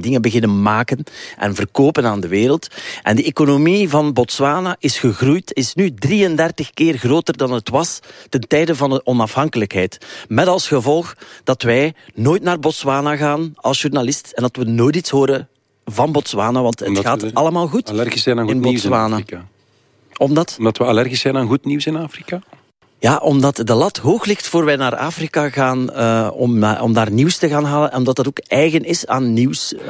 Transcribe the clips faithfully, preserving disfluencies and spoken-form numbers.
dingen beginnen maken en verkopen aan de wereld. En de economie van Botswana is gegroeid, is nu drieëndertig keer groter dan het was ten tijde van de onafhankelijkheid. Met als gevolg dat wij nooit naar Botswana gaan als journalist en dat we nooit iets horen van Botswana, want het Omdat gaat allemaal goed allergisch zijn aan goed in nieuws Botswana. in Afrika. Omdat? Omdat we allergisch zijn aan goed nieuws in Afrika? Ja, omdat de lat hoog ligt voor wij naar Afrika gaan uh, om, uh, om daar nieuws te gaan halen. En omdat dat ook eigen is aan nieuws. Uh,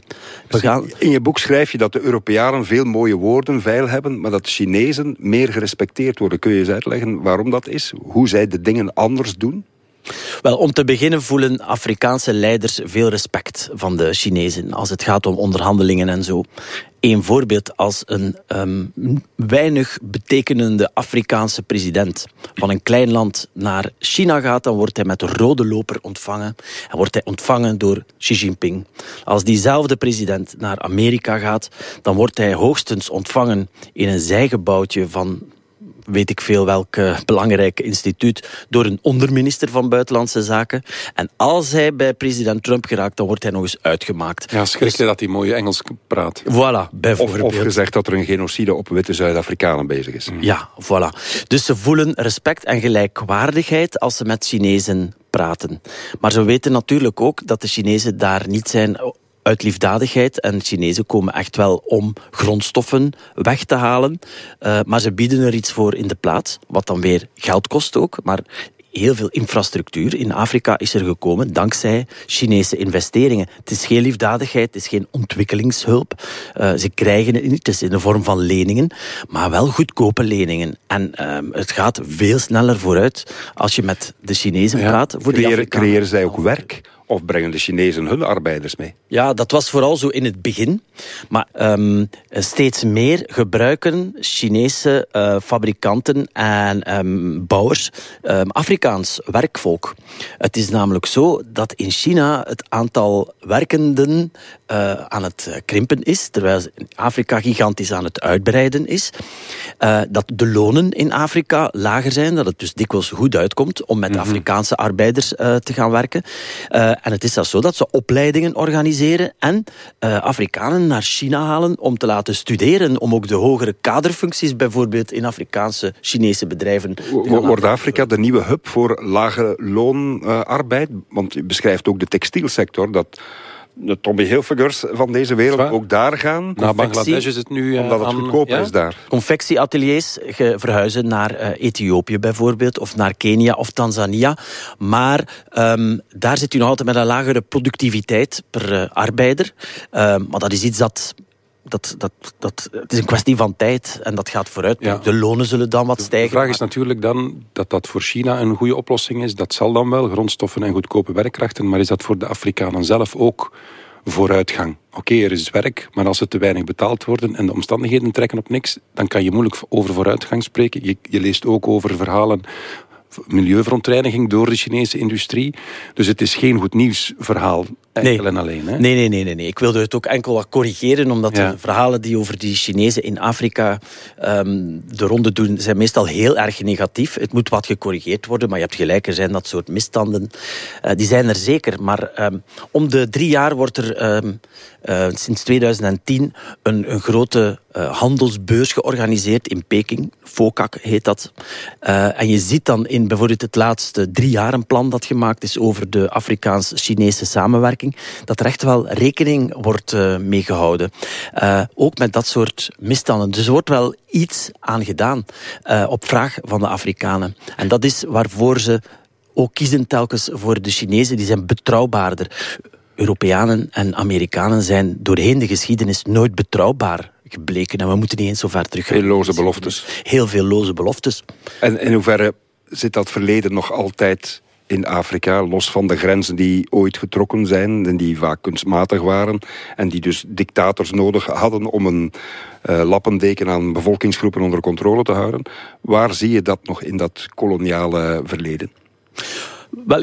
we gaan... In je boek schrijf je dat de Europeanen veel mooie woorden veil hebben, maar dat de Chinezen meer gerespecteerd worden. Kun je eens uitleggen waarom dat is? Hoe zij de dingen anders doen? Wel, om te beginnen voelen Afrikaanse leiders veel respect van de Chinezen als het gaat om onderhandelingen en zo. Eén voorbeeld, als een um, weinig betekenende Afrikaanse president van een klein land naar China gaat, dan wordt hij met een rode loper ontvangen. En wordt hij ontvangen door Xi Jinping. Als diezelfde president naar Amerika gaat, dan wordt hij hoogstens ontvangen in een zijgebouwtje van weet ik veel welk uh, belangrijk instituut, door een onderminister van Buitenlandse Zaken. En als hij bij president Trump geraakt, dan wordt hij nog eens uitgemaakt. Ja, schrik je dus, dat hij mooi Engels praat. Voilà, bijvoorbeeld. Of, of gezegd dat er een genocide op witte Zuid-Afrikanen bezig is. Ja, voilà. Dus ze voelen respect en gelijkwaardigheid als ze met Chinezen praten. Maar ze weten natuurlijk ook dat de Chinezen daar niet zijn uit liefdadigheid. En Chinezen komen echt wel om grondstoffen weg te halen. Uh, maar ze bieden er iets voor in de plaats, wat dan weer geld kost ook. Maar heel veel infrastructuur in Afrika is er gekomen dankzij Chinese investeringen. Het is geen liefdadigheid, het is geen ontwikkelingshulp. Uh, ze krijgen het niet, het is in de vorm van leningen, maar wel goedkope leningen. En uh, het gaat veel sneller vooruit als je met de Chinezen ja, praat. Voor creëren, die creëren zij ook werk? Of brengen de Chinezen hun arbeiders mee? Ja, dat was vooral zo in het begin. Maar um, steeds meer gebruiken Chinese uh, fabrikanten en um, bouwers um, Afrikaans werkvolk. Het is namelijk zo dat in China het aantal werkenden uh, aan het krimpen is, terwijl Afrika gigantisch aan het uitbreiden is. Uh, dat de lonen in Afrika lager zijn, dat het dus dikwijls goed uitkomt om met mm-hmm. Afrikaanse arbeiders uh, te gaan werken. Uh, En het is zelfs zo dat ze opleidingen organiseren en uh, Afrikanen naar China halen om te laten studeren, om ook de hogere kaderfuncties bijvoorbeeld in Afrikaanse Chinese bedrijven te gaan Wordt Afrika de nieuwe hub voor lage loonarbeid? Uh, Want je beschrijft ook de textielsector, dat de Tommy Hilfigers van deze wereld ook daar gaan. Naar Bangladesh is het nu... Uh, omdat het aan, goedkoper ja? is daar. Confectieateliers verhuizen naar uh, Ethiopië bijvoorbeeld, of naar Kenia of Tanzania. Maar um, daar zit u nog altijd met een lagere productiviteit per uh, arbeider. Um, maar dat is iets dat... Dat, dat, dat, het is een kwestie van tijd en dat gaat vooruit. Ja. De lonen zullen dan wat stijgen. De vraag is natuurlijk dan dat dat voor China een goede oplossing is. Dat zal dan wel, grondstoffen en goedkope werkkrachten. Maar is dat voor de Afrikanen zelf ook vooruitgang? Oké, okay, er is werk, maar als ze te weinig betaald worden en de omstandigheden trekken op niks, dan kan je moeilijk over vooruitgang spreken. Je, je leest ook over verhalen milieuverontreiniging door de Chinese industrie. Dus het is geen goed nieuwsverhaal, enkel nee. en alleen. Hè? Nee, nee, nee, nee, nee. Ik wilde het ook enkel wat corrigeren, omdat ja. de verhalen die over die Chinezen in Afrika um, de ronde doen, zijn meestal heel erg negatief. Het moet wat gecorrigeerd worden, maar je hebt gelijk, er zijn dat soort misstanden. Uh, die zijn er zeker, maar um, om de drie jaar wordt er um, uh, sinds tweeduizend tien een, een grote uh, handelsbeurs georganiseerd in Peking. FOCAC heet dat. Uh, en je ziet dan in bijvoorbeeld het laatste drie jaar een plan dat gemaakt is over de Afrikaans-Chinese samenwerking, dat er echt wel rekening wordt uh, mee gehouden. Uh, ook met dat soort misstanden. Dus er wordt wel iets aan gedaan uh, op vraag van de Afrikanen. En dat is waarvoor ze ook kiezen telkens voor de Chinezen. Die zijn betrouwbaarder. Europeanen en Amerikanen zijn doorheen de geschiedenis nooit betrouwbaar gebleken. En we moeten niet eens zo ver terug gaan. Heel loze beloftes. Heel veel loze beloftes. En in hoeverre zit dat verleden nog altijd in Afrika, los van de grenzen die ooit getrokken zijn en die vaak kunstmatig waren en die dus dictators nodig hadden om een uh, lappendeken aan bevolkingsgroepen onder controle te houden. Waar zie je dat nog in dat koloniale verleden? Wel, ik...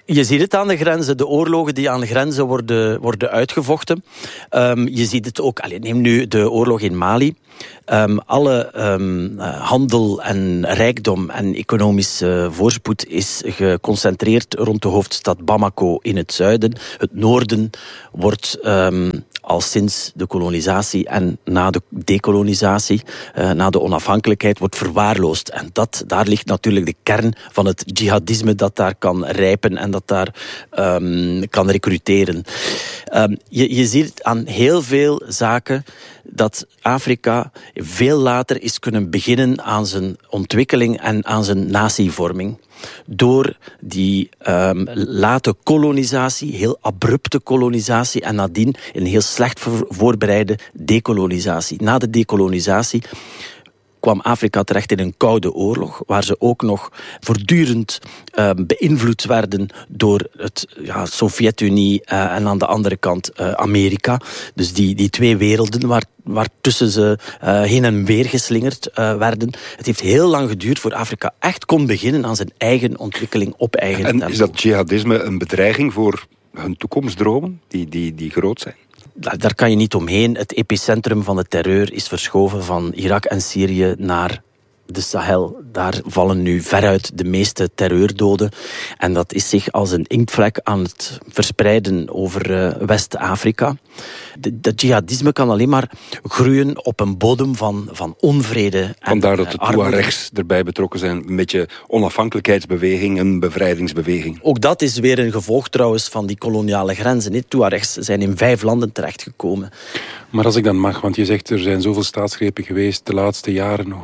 Je ziet het aan de grenzen, de oorlogen die aan de grenzen worden, worden uitgevochten. Um, je ziet het ook, allez, neem nu de oorlog in Mali. Um, alle um, handel en rijkdom en economische voorspoed is geconcentreerd rond de hoofdstad Bamako in het zuiden. Het noorden wordt um, al sinds de kolonisatie en na de dekolonisatie, uh, na de onafhankelijkheid, wordt verwaarloosd. En dat, daar ligt natuurlijk de kern van het jihadisme dat daar kan rijpen en dat daar um, kan recruteren. Um, je, je ziet aan heel veel zaken dat Afrika veel later is kunnen beginnen aan zijn ontwikkeling en aan zijn natievorming. Door die um, late kolonisatie, heel abrupte kolonisatie en nadien een heel slecht voorbereide dekolonisatie. Na de dekolonisatie kwam Afrika terecht in een koude oorlog, waar ze ook nog voortdurend uh, beïnvloed werden door het ja, Sovjet-Unie uh, en aan de andere kant uh, Amerika. Dus die, die twee werelden waar, waartussen ze uh, heen en weer geslingerd uh, werden. Het heeft heel lang geduurd voor Afrika echt kon beginnen aan zijn eigen ontwikkeling op eigen tempo. En is dat jihadisme een bedreiging voor hun toekomstdromen, die, die, die groot zijn? Daar kan je niet omheen. Het epicentrum van de terreur is verschoven van Irak en Syrië naar de Sahel. Daar vallen nu veruit de meeste terreurdoden. En dat is zich als een inktvlek aan het verspreiden over uh, West-Afrika. Dat jihadisme kan alleen maar groeien op een bodem van, van onvrede. En vandaar dat de Tuaregs erbij betrokken zijn. Een beetje onafhankelijkheidsbeweging, een bevrijdingsbeweging. Ook dat is weer een gevolg trouwens van die koloniale grenzen. De Tuaregs zijn in vijf landen terechtgekomen. Maar als ik dan mag, want je zegt er zijn zoveel staatsgrepen geweest de laatste jaren.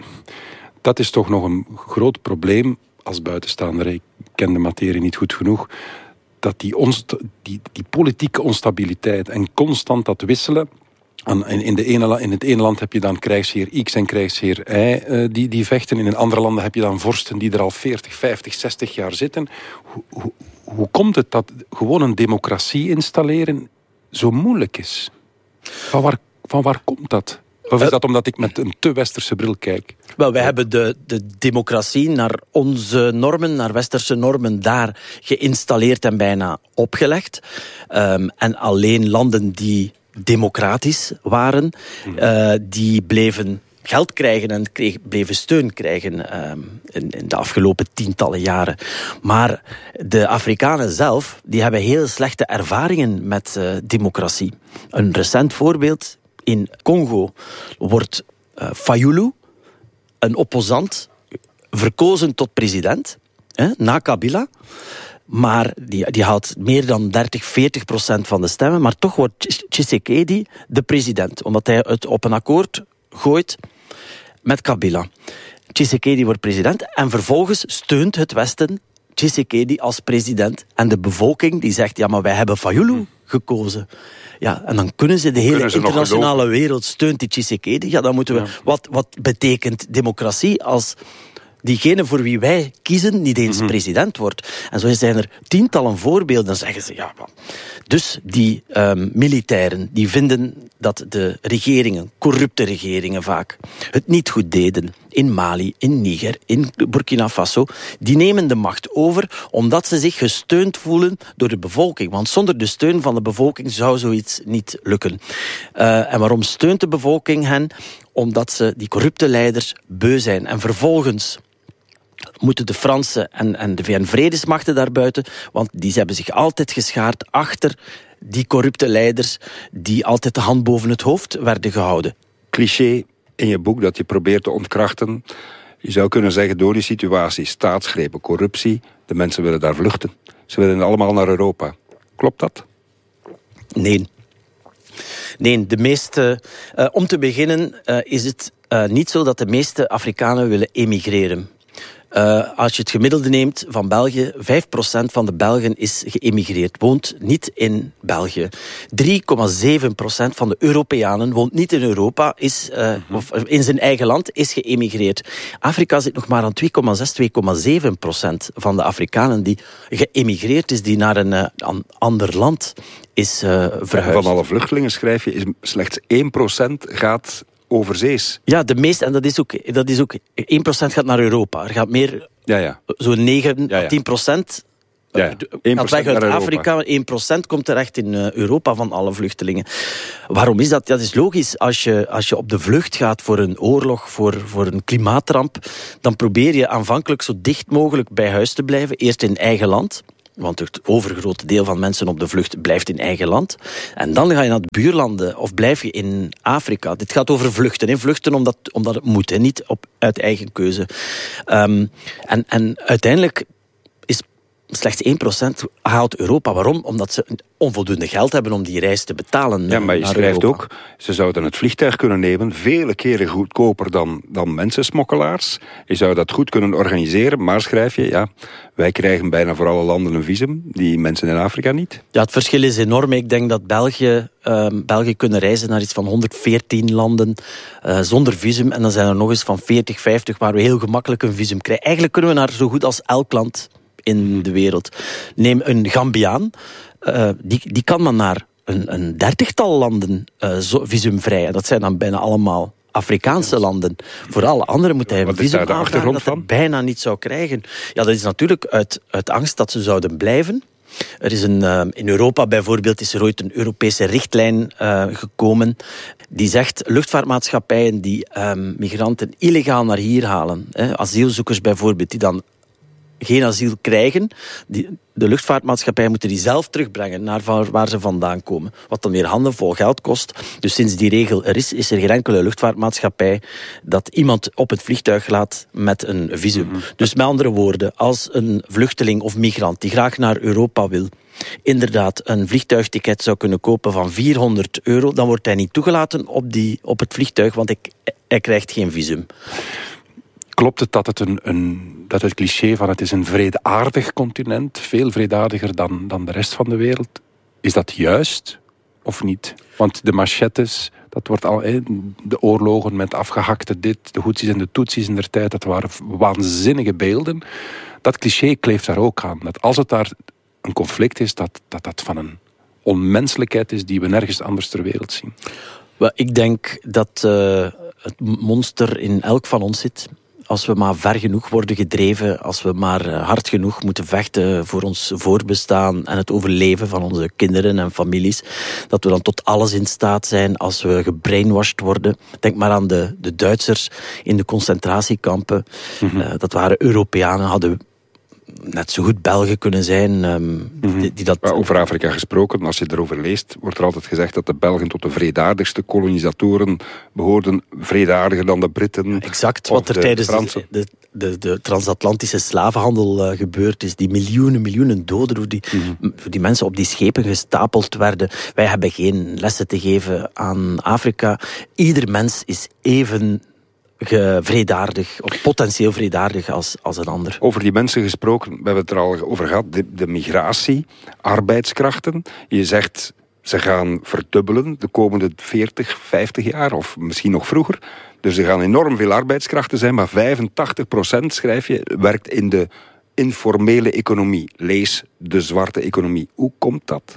Dat is toch nog een groot probleem als buitenstaander. Ik ken de materie niet goed genoeg. Dat die, onst- die, die politieke onstabiliteit en constant dat wisselen. In, de ene, in het ene land heb je dan krijgsheer X en krijgsheer Y die, die vechten. In een andere land heb je dan vorsten die er al veertig, vijftig, zestig jaar zitten. Hoe, hoe, hoe komt het dat gewoon een democratie installeren zo moeilijk is? Van waar, van waar komt dat? Of is dat omdat ik met een te westerse bril kijk? Wel, wij hebben de, de democratie naar onze normen, naar westerse normen, daar geïnstalleerd en bijna opgelegd. Um, en alleen landen die democratisch waren, uh, die bleven geld krijgen en kreeg, bleven steun krijgen um, in, in de afgelopen tientallen jaren. Maar de Afrikanen zelf, die hebben heel slechte ervaringen met uh, democratie. Een recent voorbeeld: in Congo wordt uh, Fayulu, een opposant, verkozen tot president, hè, na Kabila. Maar die, die haalt meer dan dertig, veertig procent van de stemmen. Maar toch wordt Tshisekedi de president, omdat hij het op een akkoord gooit met Kabila. Tshisekedi wordt president en vervolgens steunt het Westen Tshisekedi als president. En de bevolking die zegt, ja, maar wij hebben Fayulu gekozen. Ja, en dan kunnen ze de hele kunnen ze internationale wereld steunt die Tshisekedi. Ja, dan moeten we... Ja. Wat, wat betekent democratie als diegene voor wie wij kiezen niet eens mm-hmm. president wordt? En zo zijn er tientallen voorbeelden. Dan zeggen ze, ja, dus die um, militairen, die vinden dat de regeringen, corrupte regeringen vaak, het niet goed deden. In Mali, in Niger, in Burkina Faso. Die nemen de macht over omdat ze zich gesteund voelen door de bevolking. Want zonder de steun van de bevolking zou zoiets niet lukken. Uh, en waarom steunt de bevolking hen? Omdat ze die corrupte leiders beu zijn. En vervolgens moeten de Fransen en, en de V N-vredesmachten daarbuiten, want die hebben zich altijd geschaard achter die corrupte leiders die altijd de hand boven het hoofd werden gehouden. Cliché in je boek dat je probeert te ontkrachten. Je zou kunnen zeggen, door die situatie, staatsgrepen, corruptie, de mensen willen daar vluchten. Ze willen allemaal naar Europa. Klopt dat? Nee. Nee, de meeste... Uh, om te beginnen uh, is het uh, niet zo dat de meeste Afrikanen willen emigreren. Uh, als je het gemiddelde neemt van België, vijf procent van de Belgen is geëmigreerd, woont niet in België. drie komma zeven procent van de Europeanen woont niet in Europa, is, uh, mm-hmm. of in zijn eigen land, is geëmigreerd. Afrika zit nog maar aan twee komma zes, twee komma zeven procent van de Afrikanen die geëmigreerd is, die naar een uh, an ander land is uh, verhuisd. Van alle vluchtelingen, schrijf je, is slechts één procent gaat overzees. Ja, de meeste, en dat is ook, dat is ook één procent gaat naar Europa. Er gaat meer, ja, ja. zo'n negen, ja, ja. tien procent Ja, gaat weg uit Afrika, één procent komt terecht in Europa van alle vluchtelingen. Waarom is dat? Dat is logisch. Als je, als je op de vlucht gaat voor een oorlog, voor, voor een klimaatramp, dan probeer je aanvankelijk zo dicht mogelijk bij huis te blijven. Eerst in eigen land. Want het overgrote deel van mensen op de vlucht blijft in eigen land. En dan ga je naar de buurlanden of blijf je in Afrika. Dit gaat over vluchten. Hè. Vluchten omdat, omdat het moet, hè. Niet op, uit eigen keuze. Um, en, en uiteindelijk is slechts één procent haalt Europa. Waarom? Omdat ze onvoldoende geld hebben om die reis te betalen. Ja, maar je schrijft ook, ze zouden het vliegtuig kunnen nemen, vele keren goedkoper dan, dan mensensmokkelaars. Je zou dat goed kunnen organiseren, maar schrijf je, ja, wij krijgen bijna voor alle landen een visum, die mensen in Afrika niet. Ja, het verschil is enorm. Ik denk dat België, uh, België kunnen reizen naar iets van honderdveertien landen uh, zonder visum. En dan zijn er nog eens van veertig, vijftig waar we heel gemakkelijk een visum krijgen. Eigenlijk kunnen we naar zo goed als elk land in de wereld. Neem een Gambiaan, uh, die, die kan maar naar een, een dertigtal landen uh, zo, visumvrij. En dat zijn dan bijna allemaal Afrikaanse landen. Voor alle anderen moet hij een visum aanvragen dat hij bijna niet zou krijgen. Ja, dat is natuurlijk uit, uit angst dat ze zouden blijven. Er is een, uh, in Europa bijvoorbeeld is er ooit een Europese richtlijn uh, gekomen die zegt luchtvaartmaatschappijen die uh, migranten illegaal naar hier halen, hè, asielzoekers bijvoorbeeld, die dan geen asiel krijgen, die, de luchtvaartmaatschappijen moeten die zelf terugbrengen naar waar, waar ze vandaan komen. Wat dan weer handenvol geld kost. Dus sinds die regel er is, is er geen enkele luchtvaartmaatschappij dat iemand op het vliegtuig laat met een visum. Mm-hmm. Dus met andere woorden, als een vluchteling of migrant die graag naar Europa wil, inderdaad een vliegtuigticket zou kunnen kopen van vierhonderd euro, dan wordt hij niet toegelaten op, die, op het vliegtuig, want hij, hij krijgt geen visum. Klopt het dat het, een, een, dat het cliché van het is een vreedaardig continent, veel vreedaardiger dan, dan de rest van de wereld, is dat juist of niet? Want de machetes, dat wordt al, de oorlogen met afgehakte dit, de Hutsis en de Tutsis in der tijd, dat waren waanzinnige beelden. Dat cliché kleeft daar ook aan. Dat als het daar een conflict is, dat dat, dat van een onmenselijkheid is die we nergens anders ter wereld zien. Wel, ik denk dat uh, het monster in elk van ons zit. Als we maar ver genoeg worden gedreven, als we maar hard genoeg moeten vechten voor ons voorbestaan en het overleven van onze kinderen en families, dat we dan tot alles in staat zijn als we gebrainwashed worden. Denk maar aan de, de Duitsers in de concentratiekampen. Mm-hmm. Uh, dat waren Europeanen, hadden net zo goed Belgen kunnen zijn. Um, mm-hmm. die, die dat... Maar over Afrika gesproken, als je erover leest, wordt er altijd gezegd dat de Belgen tot de vreedaardigste kolonisatoren behoorden, vreedaardiger dan de Britten. Ja, exact, wat er de, tijdens de, de, de, de transatlantische slavenhandel uh, gebeurd is. Die miljoenen, miljoenen doden, hoe die, mm-hmm. die mensen op die schepen gestapeld werden. Wij hebben geen lessen te geven aan Afrika. Ieder mens is even vreedaardig, of potentieel vreedaardig als, als een ander. Over die mensen gesproken, we hebben het er al over gehad, de, de migratie, arbeidskrachten. Je zegt, ze gaan verdubbelen de komende veertig, vijftig jaar, of misschien nog vroeger. Dus er gaan enorm veel arbeidskrachten zijn, maar vijfentachtig procent, schrijf je, werkt in de informele economie. Lees de zwarte economie. Hoe komt dat?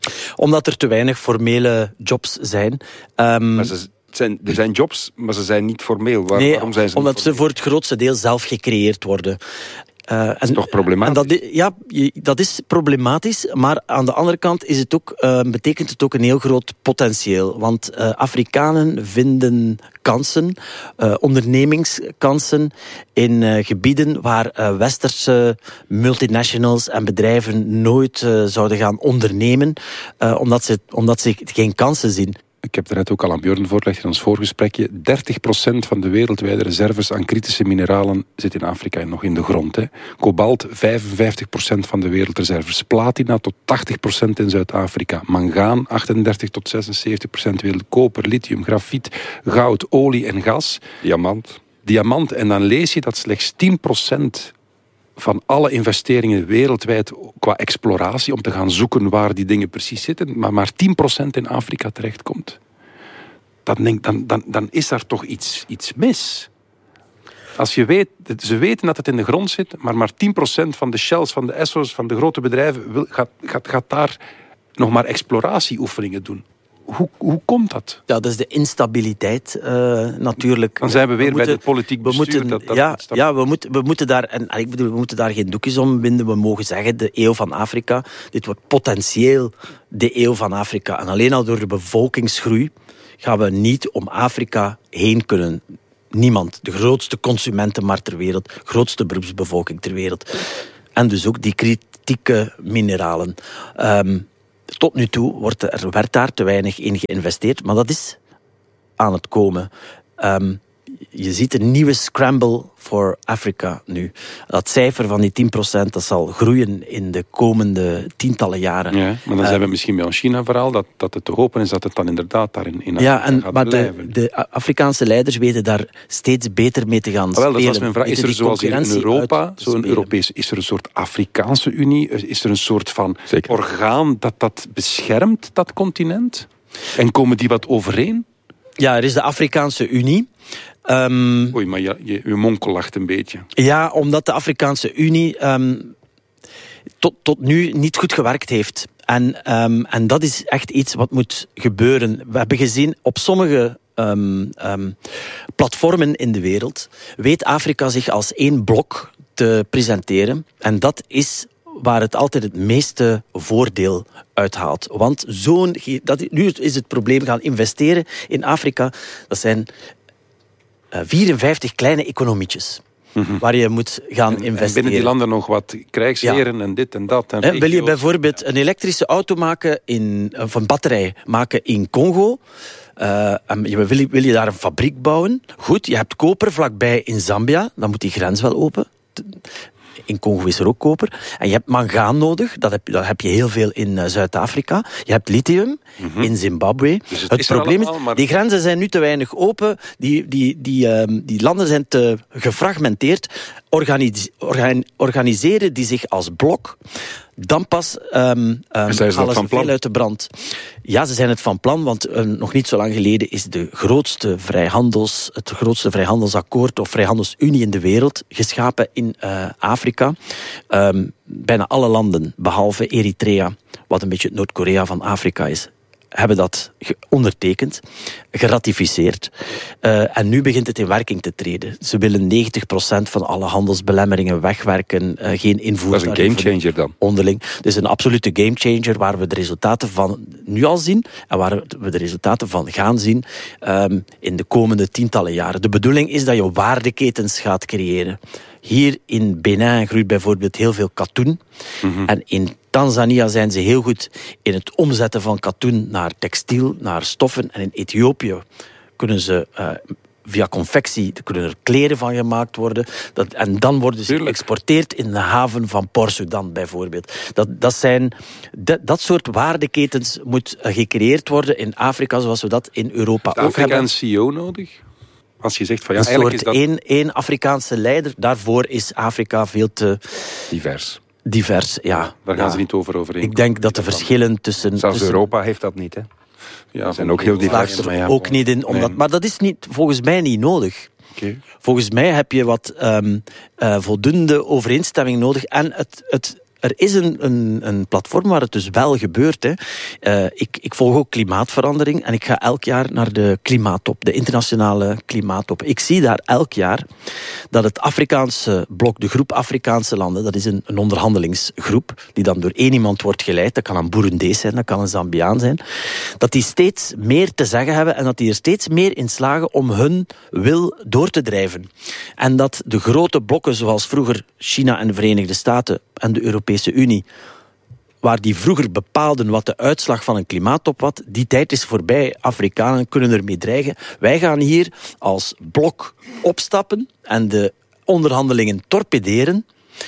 Omdat er te weinig formele jobs zijn. Um, maar ze Zijn, er zijn jobs, maar ze zijn niet formeel. Waar, nee, waarom zijn ze omdat niet ze voor het grootste deel zelf gecreëerd worden. Uh, dat is en, toch problematisch? En dat, ja, dat is problematisch, maar aan de andere kant is het ook, uh, betekent het ook een heel groot potentieel. Want uh, Afrikanen vinden kansen, uh, ondernemingskansen in uh, gebieden waar uh, westerse multinationals en bedrijven nooit uh, zouden gaan ondernemen, uh, omdat ze, omdat ze geen kansen zien. Ik heb daarnet ook al aan Björn voorgelegd in ons voorgesprekje. dertig procent van de wereldwijde reserves aan kritische mineralen zit in Afrika en nog in de grond. Hè. Kobalt, vijfenvijftig procent van de wereldreserves. Platina tot tachtig procent in Zuid-Afrika. Mangaan, achtendertig tot zesenzeventig procent wereld. Koper, lithium, grafiet, goud, olie en gas. Diamant. Diamant. En dan lees je dat slechts tien procent van alle investeringen wereldwijd qua exploratie, om te gaan zoeken waar die dingen precies zitten, maar maar tien procent in Afrika terechtkomt. Dan, denk, dan, dan, dan is daar toch iets, iets mis. Als je weet, ze weten dat het in de grond zit, maar maar tien procent van de Shells, van de Essos, van de grote bedrijven wil, gaat, gaat, gaat daar nog maar exploratieoefeningen doen. Hoe, hoe komt dat? Ja, dat is de instabiliteit uh, natuurlijk. Dan zijn we weer we moeten, bij het politiek bestuur. We moeten, dat, dat ja, ja we, moeten, we moeten daar, en ik bedoel, we moeten daar geen doekjes om binden. We mogen zeggen, de eeuw van Afrika, dit wordt potentieel de eeuw van Afrika. En alleen al door de bevolkingsgroei gaan we niet om Afrika heen kunnen. Niemand. De grootste consumentenmarkt ter wereld, grootste beroepsbevolking ter wereld. En dus ook die kritieke mineralen. Um, tot nu toe wordt er, werd daar te weinig in geïnvesteerd, maar dat is aan het komen. Um, je ziet een nieuwe scramble voor Afrika nu. Dat cijfer van die tien procent, dat zal groeien in de komende tientallen jaren. Ja, maar dan zijn we misschien bij ons China-verhaal, dat, dat het te hopen is dat het dan inderdaad daar in, in Afrika ja, en, gaat maar blijven. De, de Afrikaanse leiders weten daar steeds beter mee te gaan ah, wel, spelen. Dat was mijn vraag. Is er zoals in Europa, zo'n Europees, is er een soort Afrikaanse Unie? Is er een soort van Zeker. orgaan dat dat beschermt, dat continent? En komen die wat overeen? Ja, er is de Afrikaanse Unie. Um, Oei, maar je, je, je monkel lacht een beetje. Ja, omdat de Afrikaanse Unie um, tot, tot nu niet goed gewerkt heeft. En, um, en dat is echt iets wat moet gebeuren. We hebben gezien op sommige um, um, platformen in de wereld weet Afrika zich als één blok te presenteren. En dat is waar het altijd het meeste voordeel uithaalt. Want zo'n, dat, nu is het probleem gaan investeren in Afrika. Dat zijn uh, vierenvijftig kleine economietjes. Mm-hmm. Waar je moet gaan en, investeren. En binnen die landen nog wat krijgsheren ja. en dit en dat. En He, wil je bijvoorbeeld een elektrische auto maken, in, of een batterij maken in Congo? Uh, en wil, wil je daar een fabriek bouwen? Goed, je hebt koper vlakbij in Zambia. Dan moet die grens wel open. In Congo is er ook koper. En je hebt mangaan nodig. Dat heb, dat heb je heel veel in uh, Zuid-Afrika. Je hebt lithium mm-hmm. in Zimbabwe. Dus het, het is probleem allemaal, is, maar... die grenzen zijn nu te weinig open. Die, die, die, um, die landen zijn te gefragmenteerd. Organis- organ- organiseren die zich als blok. Dan pas um, um, halen ze veel uit de brand. Ja, ze zijn het van plan, want uh, nog niet zo lang geleden is de grootste vrijhandels, het grootste vrijhandelsakkoord of vrijhandelsunie in de wereld geschapen in uh, Afrika. Um, bijna alle landen, behalve Eritrea, wat een beetje het Noord-Korea van Afrika is, hebben dat ondertekend, geratificeerd. Uh, en nu begint het in werking te treden. Ze willen negentig procent van alle handelsbelemmeringen wegwerken, uh, geen invoer. Dat is een gamechanger dan. Onderling. Het is een absolute gamechanger waar we de resultaten van nu al zien en waar we de resultaten van gaan zien um, in de komende tientallen jaren. De bedoeling is dat je waardeketens gaat creëren. Hier in Benin groeit bijvoorbeeld heel veel katoen. Mm-hmm. En in Tanzania zijn ze heel goed in het omzetten van katoen naar textiel, naar stoffen. En in Ethiopië kunnen ze uh, via confectie, er kunnen er kleren van gemaakt worden. Dat, en dan worden ze geëxporteerd in de haven van Port Sudan bijvoorbeeld. Dat, dat, zijn, dat, dat soort waardeketens moet uh, gecreëerd worden in Afrika, zoals we dat in Europa ook Afrika hebben. Een C E O nodig? Als je zegt van ja, een eigenlijk soort is dat... één, één Afrikaanse leider, daarvoor is Afrika veel te... divers. Divers, ja. Daar gaan ja. ze niet over overeen. Ik denk dat de verschillen tussen... Zelfs tussen, Europa heeft dat niet, hè? Ja, ze zijn ook heel divers. Er ja, ook niet in, omdat, maar dat is niet, volgens mij niet nodig. Okay. Volgens mij heb je wat um, uh, voldoende overeenstemming nodig. En het... het Er is een, een, een platform waar het dus wel gebeurt. Hè. Uh, ik, ik volg ook klimaatverandering en ik ga elk jaar naar de klimaattop, de internationale klimaattop. Ik zie daar elk jaar dat het Afrikaanse blok, de groep Afrikaanse landen, dat is een, een onderhandelingsgroep die dan door één iemand wordt geleid, dat kan een Boerondees zijn, dat kan een Zambiaan zijn, dat die steeds meer te zeggen hebben en dat die er steeds meer in slagen om hun wil door te drijven. En dat de grote blokken zoals vroeger China en de Verenigde Staten en de Europese Unie, waar die vroeger bepaalden wat de uitslag van een klimaattop was, die tijd is voorbij. Afrikanen kunnen ermee dreigen. Wij gaan hier als blok opstappen en de onderhandelingen torpederen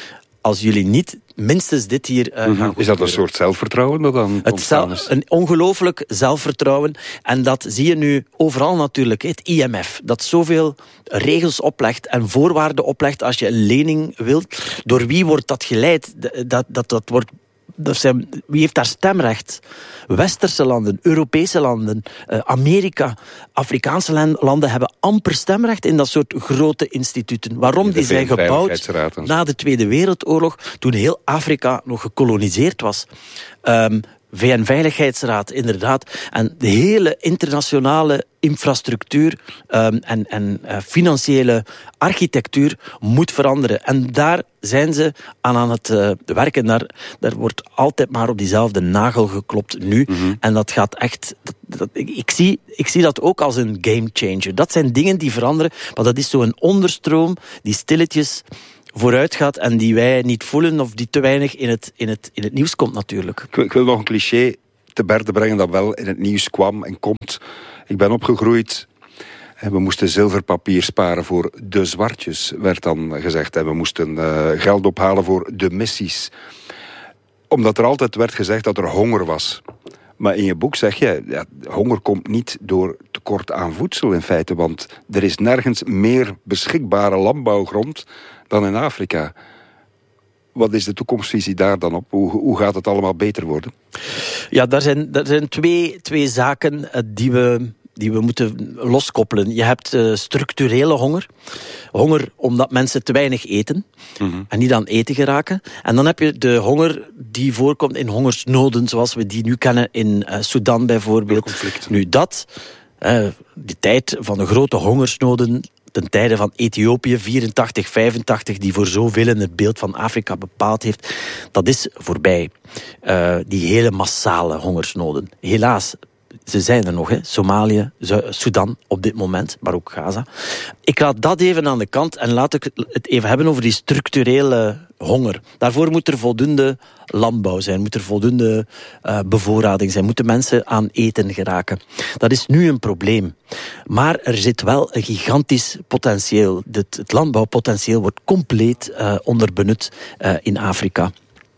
als jullie niet minstens dit hier uh, gaan mm-hmm. Is dat een soort zelfvertrouwen dat dan het ontstaan is? Een ongelooflijk zelfvertrouwen. En dat zie je nu overal natuurlijk. Het I M F, dat zoveel regels oplegt en voorwaarden oplegt als je een lening wilt. Door wie wordt dat geleid? Dat, dat, dat wordt... Dat zijn, wie heeft daar stemrecht? Westerse landen, Europese landen, uh, Amerika, Afrikaanse landen hebben amper stemrecht in dat soort grote instituten. Waarom? Die zijn gebouwd na de Tweede Wereldoorlog, toen heel Afrika nog gekoloniseerd was. Um, V N-veiligheidsraad, inderdaad. En de hele internationale infrastructuur um, en, en uh, financiële architectuur moet veranderen. En daar zijn ze aan aan het uh, werken. Daar, daar wordt altijd maar op diezelfde nagel geklopt nu. Mm-hmm. En dat gaat echt... Dat, dat, ik, ik, zie, ik zie dat ook als een gamechanger. Dat zijn dingen die veranderen, maar dat is zo'n onderstroom die stilletjes vooruit gaat en die wij niet voelen of die te weinig in het, in het, in het nieuws komt natuurlijk. Ik wil, ik wil nog een cliché te berde brengen dat wel in het nieuws kwam en komt. Ik ben opgegroeid en we moesten zilverpapier sparen voor de zwartjes, werd dan gezegd. En we moesten uh, geld ophalen voor de missies. Omdat er altijd werd gezegd dat er honger was. Maar in je boek zeg je, ja, honger komt niet door tekort aan voedsel in feite, want er is nergens meer beschikbare landbouwgrond dan in Afrika. Wat is de toekomstvisie daar dan op? Hoe, hoe gaat het allemaal beter worden? Ja, daar zijn, daar zijn twee, twee zaken die we, die we moeten loskoppelen. Je hebt uh, structurele honger. Honger omdat mensen te weinig eten mm-hmm. en niet aan eten geraken. En dan heb je de honger die voorkomt in hongersnoden, zoals we die nu kennen in uh, Sudan bijvoorbeeld. Nu dat, uh, de tijd van de grote hongersnoden ten tijde van Ethiopië, vierentachtig, vijfentachtig, die voor zoveel in het beeld van Afrika bepaald heeft, dat is voorbij. Uh, die hele massale hongersnoden. Helaas, ze zijn er nog, hè. Somalië, Sudan op dit moment, maar ook Gaza. Ik laat dat even aan de kant en laat ik het even hebben over die structurele honger. Daarvoor moet er voldoende landbouw zijn, moet er voldoende uh, bevoorrading zijn, moeten mensen aan eten geraken. Dat is nu een probleem. Maar er zit wel een gigantisch potentieel. Het, het landbouwpotentieel wordt compleet uh, onderbenut uh, in Afrika.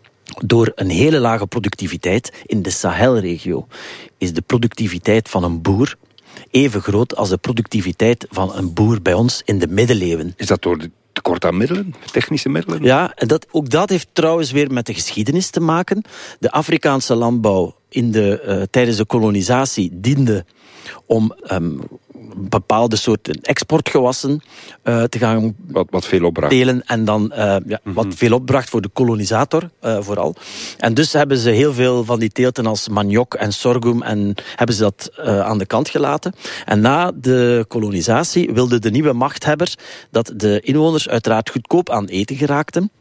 Door een hele lage productiviteit in de Sahelregio is de productiviteit van een boer even groot als de productiviteit van een boer bij ons in de middeleeuwen. Is dat door de tekort aan middelen, technische middelen? Ja, en dat, ook dat heeft trouwens weer met de geschiedenis te maken. De Afrikaanse landbouw in de, uh, tijdens de kolonisatie diende om um, bepaalde soorten exportgewassen uh, te gaan wat, wat veel opbracht. telen en dan uh, ja, mm-hmm. wat veel opbracht voor de kolonisator uh, vooral. En dus hebben ze heel veel van die teelten als maniok en sorghum en hebben ze dat uh, aan de kant gelaten. En na de kolonisatie wilden de nieuwe machthebbers dat de inwoners uiteraard goedkoop aan eten geraakten.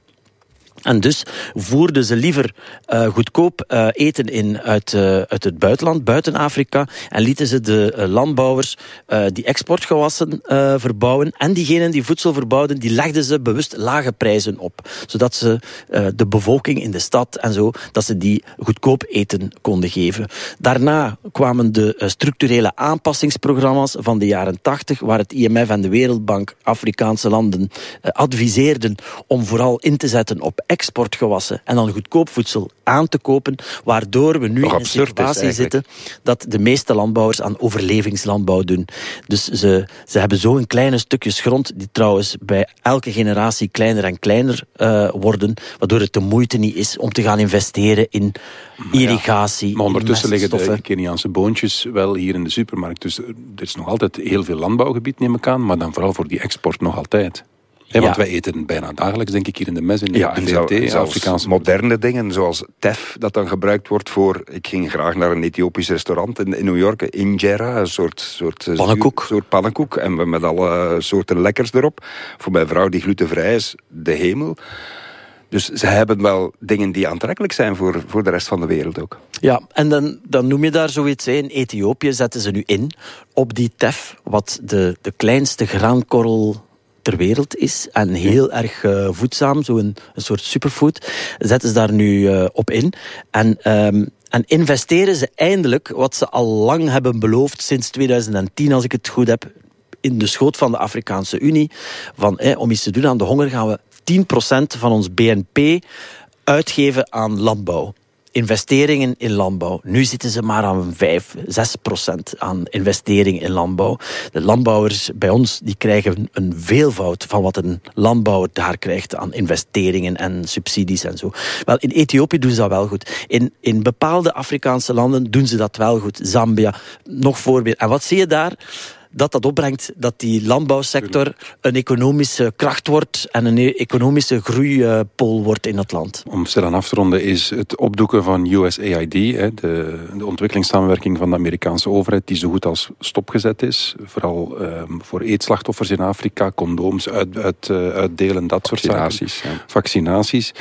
En dus voerden ze liever uh, goedkoop uh, eten in uit, uh, uit het buitenland, buiten Afrika, en lieten ze de uh, landbouwers uh, die exportgewassen uh, verbouwen. En diegenen die voedsel verbouwden, die legden ze bewust lage prijzen op. Zodat ze uh, de bevolking in de stad en zo, dat ze die goedkoop eten konden geven. Daarna kwamen de uh, structurele aanpassingsprogramma's van de jaren tachtig, waar het I M F en de Wereldbank Afrikaanse landen uh, adviseerden om vooral in te zetten op exportgewassen en dan goedkoop voedsel aan te kopen, waardoor we nu in een situatie zitten dat de meeste landbouwers aan overlevingslandbouw doen. Dus ze, ze hebben zo een kleine stukjes grond, die trouwens bij elke generatie kleiner en kleiner uh, worden, waardoor het de moeite niet is om te gaan investeren in irrigatie. Ja, maar ondertussen liggen de Keniaanse boontjes wel hier in de supermarkt. Dus er is nog altijd heel veel landbouwgebied, neem ik aan, maar dan vooral voor die export nog altijd. Ja, want ja. wij eten bijna dagelijks, denk ik, hier in de mes in de ja, en V R T, Afrikaanse moderne dingen, zoals tef, dat dan gebruikt wordt voor... Ik ging graag naar een Ethiopisch restaurant in, in New York, injera, een soort, soort pannenkoek. soort pannenkoek, en met alle soorten lekkers erop. Voor mijn vrouw die glutenvrij is, de hemel. Dus ze hebben wel dingen die aantrekkelijk zijn voor, voor de rest van de wereld ook. Ja, en dan, dan noem je daar zoiets. In Ethiopië zetten ze nu in op die tef, wat de, de kleinste graankorrel ter wereld is en heel erg uh, voedzaam, zo'n een, een soort superfood, zetten ze daar nu uh, op in. En, um, en investeren ze eindelijk wat ze al lang hebben beloofd sinds tweeduizend tien, als ik het goed heb, in de schoot van de Afrikaanse Unie, van eh, om iets te doen aan de honger gaan we tien procent van ons B N P uitgeven aan landbouw. Investeringen in landbouw. Nu zitten ze maar aan vijf, zes procent aan investeringen in landbouw. De landbouwers bij ons die krijgen een veelvoud van wat een landbouwer daar krijgt aan investeringen en subsidies en zo. Wel, in Ethiopië doen ze dat wel goed. In, in bepaalde Afrikaanse landen doen ze dat wel goed. Zambia, nog voorbeeld. En wat zie je daar? dat dat opbrengt dat die landbouwsector een economische kracht wordt en een economische groeipool wordt in het land. Om stilaan af te ronden is het opdoeken van U S A I D, de, de ontwikkelingssamenwerking van de Amerikaanse overheid, die zo goed als stopgezet is. Vooral um, voor eetslachtoffers in Afrika, condooms uit, uit, uitdelen, dat soort zaken. Ja. Vaccinaties.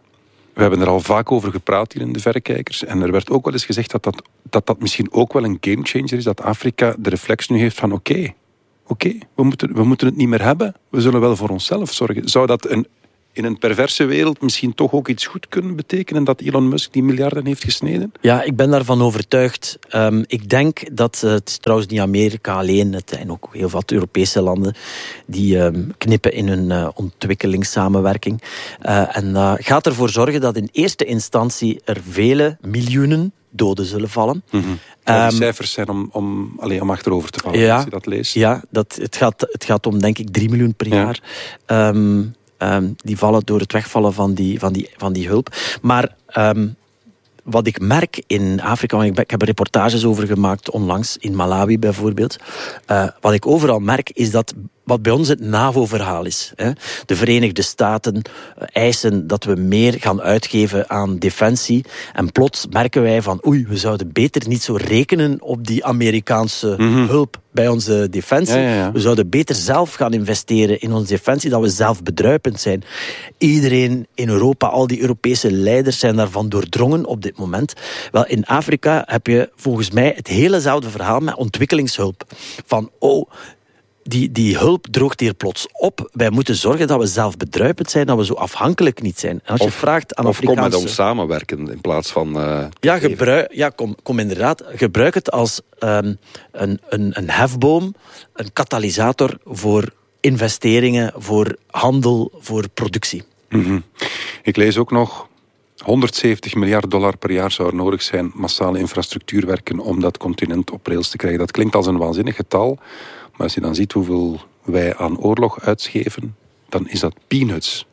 We hebben er al vaak over gepraat hier in de Verrekijkers. En er werd ook wel eens gezegd dat dat, dat, dat misschien ook wel een gamechanger is. Dat Afrika de reflex nu heeft van oké, okay, oké, okay, we, moeten, we moeten het niet meer hebben. We zullen wel voor onszelf zorgen. Zou dat een, in een perverse wereld misschien toch ook iets goed kunnen betekenen dat Elon Musk die miljarden heeft gesneden? Ja, ik ben daarvan overtuigd. Um, ik denk dat, uh, het is trouwens niet Amerika alleen, het zijn ook heel veel Europese landen die um, knippen in hun uh, ontwikkelingssamenwerking. Uh, en dat uh, gaat ervoor zorgen dat in eerste instantie er vele miljoenen doden zullen vallen. Mm-hmm. Ja, die cijfers zijn om, om, allez, om achterover te vallen, ja, als je dat leest. Ja, dat, het, gaat, het gaat om denk ik drie miljoen per ja. jaar. Um, Um, die vallen door het wegvallen van die, van die, van die hulp. Maar um, wat ik merk in Afrika, want ik, ben, ik heb er reportages over gemaakt onlangs, in Malawi bijvoorbeeld. Uh, wat ik overal merk is dat wat bij ons het NAVO-verhaal is. Hè. De Verenigde Staten eisen dat we meer gaan uitgeven aan defensie. En plots merken wij van, oei, we zouden beter niet zo rekenen op die Amerikaanse mm-hmm. hulp bij onze defensie. Ja, ja, ja. We zouden beter zelf gaan investeren in onze defensie, dat we zelf bedruipend zijn. Iedereen in Europa, al die Europese leiders zijn daarvan doordrongen op dit moment. Wel, in Afrika heb je volgens mij het helezelfde verhaal met ontwikkelingshulp. Van, oh, Die, die hulp droogt hier plots op. Wij moeten zorgen dat we zelf bedruipend zijn, dat we zo afhankelijk niet zijn. En als je of, vraagt aan of Afrikaanse... kom met ons samenwerken in plaats van... Uh, ja, gebruik, ja kom, kom inderdaad. Gebruik het als um, een, een, een hefboom, een katalysator voor investeringen, voor handel, voor productie. Mm-hmm. Ik lees ook nog... honderdzeventig miljard dollar per jaar zou er nodig zijn, massale infrastructuurwerken, om dat continent op rails te krijgen. Dat klinkt als een waanzinnig getal, maar als je dan ziet hoeveel wij aan oorlog uitgeven, dan is dat peanuts.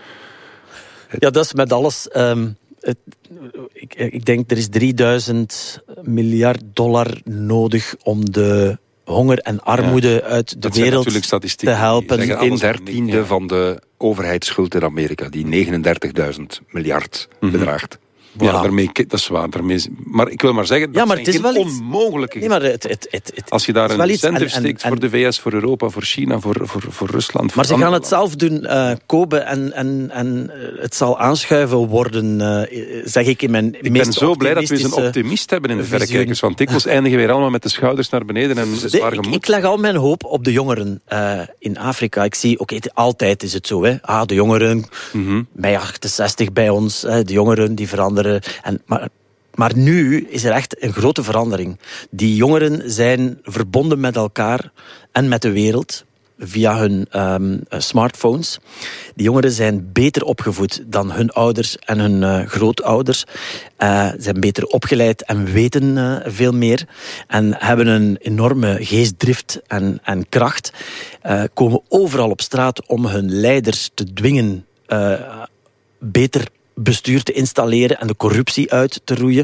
Ja, dat is met alles... Um, het, ik, ik denk, er is drieduizend miljard dollar nodig om de honger en armoede ja, uit de wereld te helpen. Een dertiende ja. van de overheidsschuld in Amerika, die negenendertigduizend miljard mm-hmm. bedraagt. Voilà. Ja, daarmee, dat is waar. Daarmee, maar ik wil maar zeggen, dat ja, maar zijn het is geen wel iets... onmogelijke... Nee, maar het, het, het, het, als je daar een incentive steekt en, voor de V S, voor Europa, voor China, voor, voor, voor Rusland... Maar voor ze gaan het zelf doen, uh, Kobe, en, en, en het zal aanschuiven worden, uh, zeg ik in mijn ik meest ben zo blij dat we eens een optimist hebben in de Verrekijkers, want dikwijls eindigen we weer allemaal met de schouders naar beneden en zwaar gemoed. Ik, ik leg al mijn hoop op de jongeren uh, in Afrika. Ik zie, oké, okay, altijd is het zo, hè. Ah, de jongeren, mm-hmm. bij achtenzestig bij ons, hè, de jongeren die veranderen. En, maar, maar nu is er echt een grote verandering. Die jongeren zijn verbonden met elkaar en met de wereld via hun um, smartphones. Die jongeren zijn beter opgevoed dan hun ouders en hun uh, grootouders. Uh, zijn beter opgeleid en weten uh, veel meer. En hebben een enorme geestdrift en, en kracht. Uh, komen overal op straat om hun leiders te dwingen uh, beter bestuur te installeren en de corruptie uit te roeien.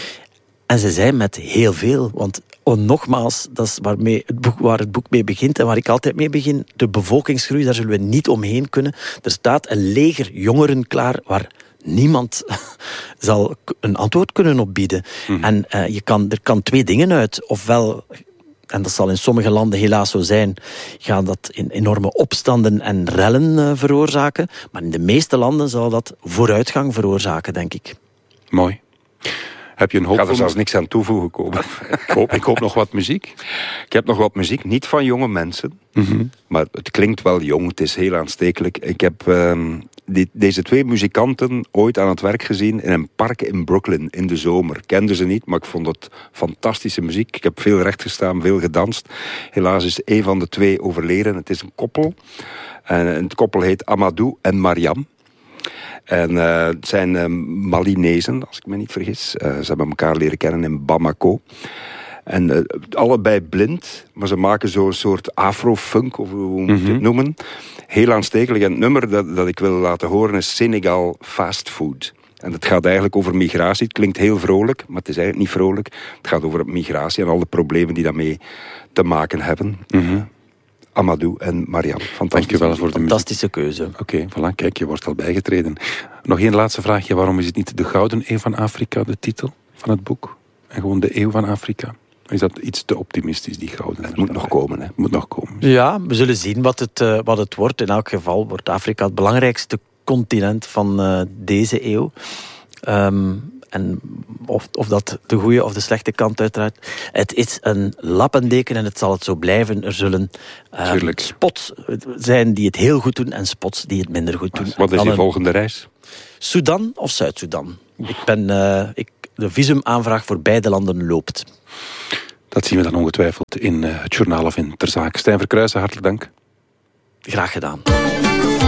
En ze zijn met heel veel, want oh, nogmaals, dat is waarmee het boek, waar het boek mee begint en waar ik altijd mee begin, de bevolkingsgroei, daar zullen we niet omheen kunnen. Er staat een leger jongeren klaar waar niemand zal een antwoord kunnen op bieden. Mm. En uh, je kan, er kan twee dingen uit. Ofwel, en dat zal in sommige landen helaas zo zijn, gaan dat in enorme opstanden en rellen uh, veroorzaken. Maar in de meeste landen zal dat vooruitgang veroorzaken, denk ik. Mooi. Heb je een hoop? Ik ga er zelfs niks aan toevoegen komen. ik, hoop, ik hoop nog wat muziek. Ik heb nog wat muziek, niet van jonge mensen. Mm-hmm. Maar het klinkt wel jong, het is heel aanstekelijk. Ik heb um, die, deze twee muzikanten ooit aan het werk gezien in een park in Brooklyn in de zomer. Ik kende ze niet, maar ik vond het fantastische muziek. Ik heb veel rechtgestaan, veel gedanst. Helaas is een van de twee overleden. Het is een koppel. En het koppel heet Amadou en Mariam. En uh, het zijn uh, Malinezen, als ik me niet vergis. Uh, ze hebben elkaar leren kennen in Bamako. En uh, allebei blind, maar ze maken zo'n soort afro-funk, of hoe moet je mm-hmm. het noemen. Heel aanstekelijk. En het nummer dat, dat ik wil laten horen is Senegal Fast Food. En het gaat eigenlijk over migratie. Het klinkt heel vrolijk, maar het is eigenlijk niet vrolijk. Het gaat over migratie en al de problemen die daarmee te maken hebben. Mm-hmm. Amadou en Marianne. Dank je wel voor de fantastische keuze. Oké, okay, voilà, kijk, je wordt al bijgetreden. Nog één laatste vraagje. Waarom is het niet de Gouden Eeuw van Afrika, de titel van het boek? En gewoon de Eeuw van Afrika? Is dat iets te optimistisch, die gouden? Het moet nog komen, hè? moet nog komen. Ja, we zullen zien wat het, uh, wat het wordt. In elk geval wordt Afrika het belangrijkste continent van uh, deze eeuw. Um, en of, of dat de goede of de slechte kant uiteraard. Het is een lappendeken en het zal het zo blijven. Er zullen um, spots zijn die het heel goed doen en spots die het minder goed doen. Wat is je volgende reis? Sudan of Zuid-Soedan? Ik ben, uh, ik, de visumaanvraag voor beide landen loopt. Dat zien we dan ongetwijfeld in uh, het journaal of in Ter Zake. Stijn Verkruijsen, hartelijk dank. Graag gedaan.